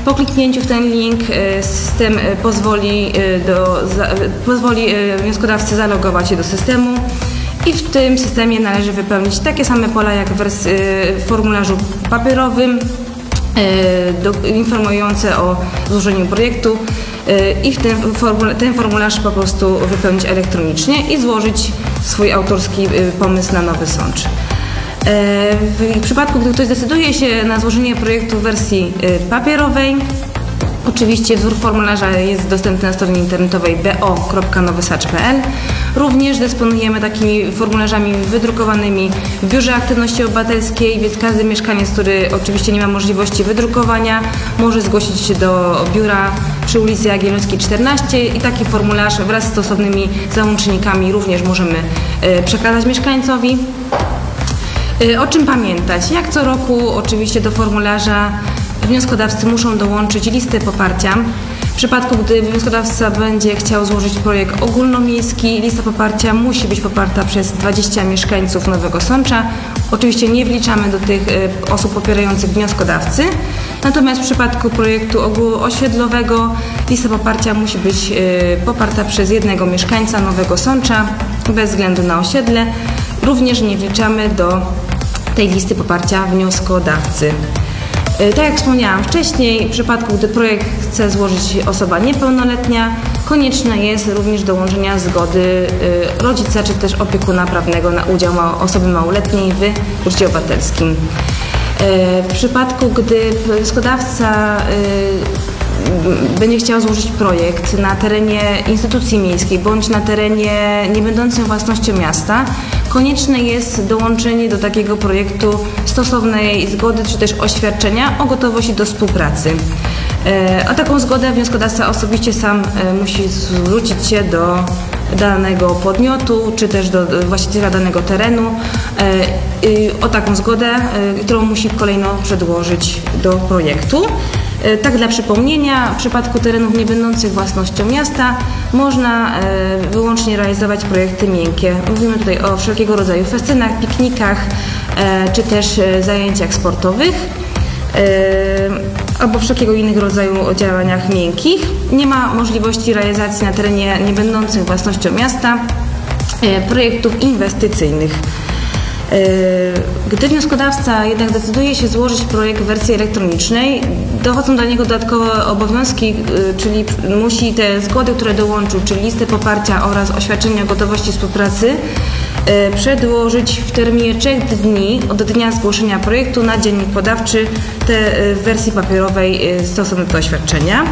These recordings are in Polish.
Po kliknięciu w ten link system pozwoli wnioskodawcy zalogować się do systemu i w tym systemie należy wypełnić takie same pola jak w formularzu papierowym, informujące o złożeniu projektu i ten formularz po prostu wypełnić elektronicznie i złożyć swój autorski pomysł na Nowy Sącz. W przypadku, gdy ktoś zdecyduje się na złożenie projektu w wersji papierowej, oczywiście wzór formularza jest dostępny na stronie internetowej bo.nowysacz.pl. Również dysponujemy takimi formularzami wydrukowanymi w Biurze Aktywności Obywatelskiej, więc każdy mieszkaniec, który oczywiście nie ma możliwości wydrukowania, może zgłosić się do biura przy ulicy Jagiellońskiej 14 i taki formularz wraz z stosownymi załącznikami również możemy przekazać mieszkańcowi. O czym pamiętać? Jak co roku oczywiście do formularza wnioskodawcy muszą dołączyć listę poparcia. W przypadku, gdy wnioskodawca będzie chciał złożyć projekt ogólnomiejski, lista poparcia musi być poparta przez 20 mieszkańców Nowego Sącza. Oczywiście nie wliczamy do tych osób popierających wnioskodawcy. Natomiast w przypadku projektu osiedlowego lista poparcia musi być poparta przez jednego mieszkańca Nowego Sącza bez względu na osiedle. Również nie wliczamy do tej listy poparcia wnioskodawcy. Tak jak wspomniałam wcześniej, w przypadku, gdy projekt chce złożyć osoba niepełnoletnia, konieczne jest również dołączenie zgody rodzica czy też opiekuna prawnego na udział osoby małoletniej w uczcie obywatelskim. W przypadku, gdy wnioskodawca będzie chciał złożyć projekt na terenie instytucji miejskiej bądź na terenie niebędącym własnością miasta, konieczne jest dołączenie do takiego projektu stosownej zgody czy też oświadczenia o gotowości do współpracy. O taką zgodę wnioskodawca osobiście sam musi zwrócić się do danego podmiotu czy też do właściciela danego terenu o taką zgodę, którą musi kolejno przedłożyć do projektu. Tak dla przypomnienia, w przypadku terenów niebędących własnością miasta można wyłącznie realizować projekty miękkie. Mówimy tutaj o wszelkiego rodzaju festynach, piknikach czy też zajęciach sportowych albo wszelkiego innego rodzaju działaniach miękkich. Nie ma możliwości realizacji na terenie niebędących własnością miasta projektów inwestycyjnych. Gdy wnioskodawca jednak decyduje się złożyć projekt w wersji elektronicznej, dochodzą do niego dodatkowe obowiązki, czyli musi te zgody, które dołączył, czyli listę poparcia oraz oświadczenie o gotowości współpracy, przedłożyć w terminie 3 dni od dnia zgłoszenia projektu na dziennik podawczy w wersji papierowej stosowne do oświadczenia.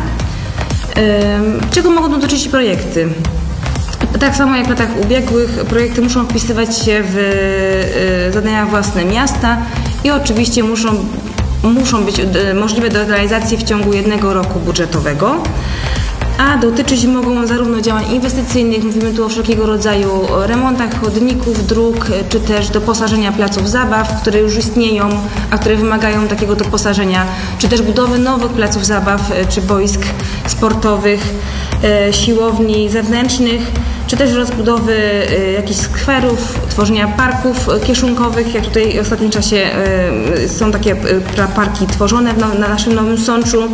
Czego mogą dotyczyć projekty? Tak samo jak w latach ubiegłych, projekty muszą wpisywać się w zadania własne miasta i oczywiście muszą być możliwe do realizacji w ciągu 1 roku budżetowego, a dotyczyć mogą zarówno działań inwestycyjnych, mówimy tu o wszelkiego rodzaju remontach chodników, dróg, czy też doposażenia placów zabaw, które już istnieją, a które wymagają takiego doposażenia, czy też budowy nowych placów zabaw, czy boisk sportowych, siłowni zewnętrznych, czy też rozbudowy jakichś skwerów, tworzenia parków kieszonkowych, jak tutaj w ostatnim czasie są takie parki tworzone na naszym Nowym Sączu.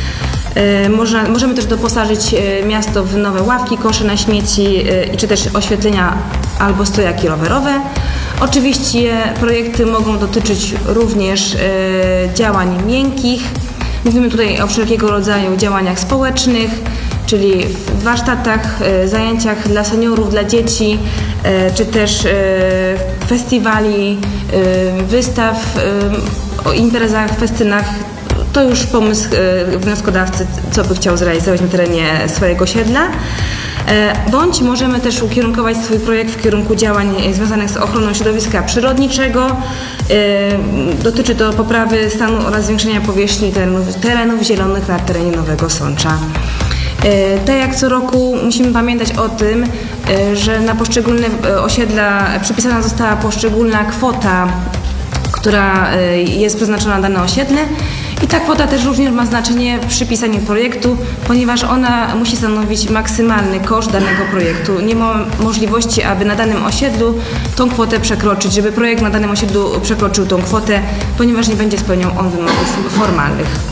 Możemy też doposażyć miasto w nowe ławki, kosze na śmieci, czy też oświetlenia albo stojaki rowerowe. Oczywiście projekty mogą dotyczyć również działań miękkich. Mówimy tutaj o wszelkiego rodzaju działaniach społecznych, czyli w warsztatach, zajęciach dla seniorów, dla dzieci, czy też festiwali, wystaw, o imprezach, festynach. To już pomysł wnioskodawcy, co by chciał zrealizować na terenie swojego osiedla. Bądź możemy też ukierunkować swój projekt w kierunku działań związanych z ochroną środowiska przyrodniczego. Dotyczy to poprawy stanu oraz zwiększenia powierzchni terenów zielonych na terenie Nowego Sącza. Tak jak co roku musimy pamiętać o tym, że na poszczególne osiedla przypisana została poszczególna kwota, która jest przeznaczona na dane osiedle. I ta kwota też również ma znaczenie przy pisaniu projektu, ponieważ ona musi stanowić maksymalny koszt danego projektu. Nie ma możliwości, aby na danym osiedlu tą kwotę przekroczyć, żeby projekt na danym osiedlu przekroczył tą kwotę, ponieważ nie będzie spełniał on wymogów formalnych.